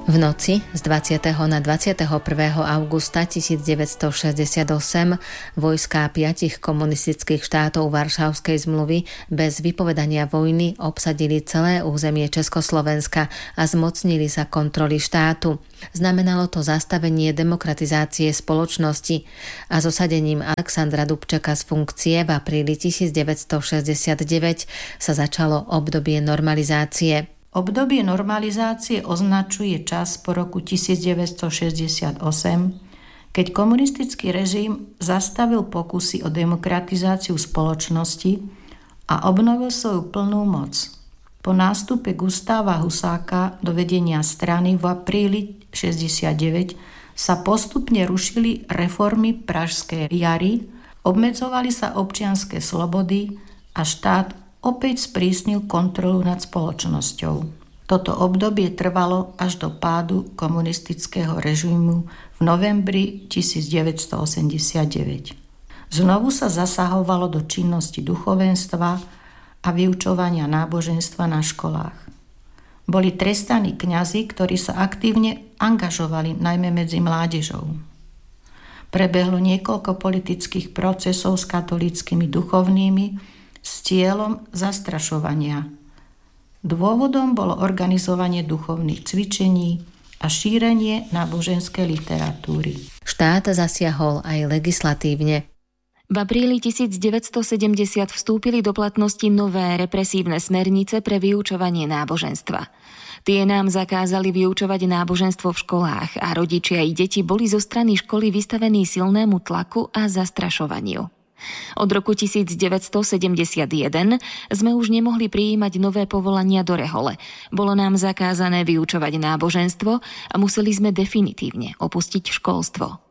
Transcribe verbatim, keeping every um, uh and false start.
V noci z dvadsiateho na dvadsiateho prvého augusta tisícdeväťstošesťdesiatosem vojská piatich komunistických štátov Varšavskej zmluvy bez vypovedania vojny obsadili celé územie Československa a zmocnili sa kontroly štátu. Znamenalo to zastavenie demokratizácie spoločnosti a s osadením Alexandra Dubčeka z funkcie v apríli tisícdeväťstošesťdesiatdeväť sa začalo obdobie normalizácie. Obdobie normalizácie označuje čas po roku tisícdeväťstošesťdesiatosem, keď komunistický režim zastavil pokusy o demokratizáciu spoločnosti a obnovil svoju plnú moc. Po nástupe Gustáva Husáka do vedenia strany v apríli šesťdesiatdeväť sa postupne rušili reformy Pražskej jary, obmedzovali sa občianske slobody a štát opäť sprísnil kontrolu nad spoločnosťou. Toto obdobie trvalo až do pádu komunistického režimu v novembri tisícdeväťstoosemdesiatdeväť. Znovu sa zasahovalo do činnosti duchovenstva a vyučovania náboženstva na školách. Boli trestaní kňazi, ktorí sa aktívne angažovali najmä medzi mládežou. Prebehlo niekoľko politických procesov s katolíckymi duchovnými s cieľom zastrašovania. Dôvodom bolo organizovanie duchovných cvičení a šírenie náboženskej literatúry. Štát zasiahol aj legislatívne. V apríli tisícdeväťstosedemdesiat vstúpili do platnosti nové represívne smernice pre vyučovanie náboženstva. Tie nám zakázali vyučovať náboženstvo v školách a rodičia i deti boli zo strany školy vystavení silnému tlaku a zastrašovaniu. Od roku tisícdeväťstosedemdesiatjeden sme už nemohli prijímať nové povolania do rehole. Bolo nám zakázané vyučovať náboženstvo a museli sme definitívne opustiť školstvo.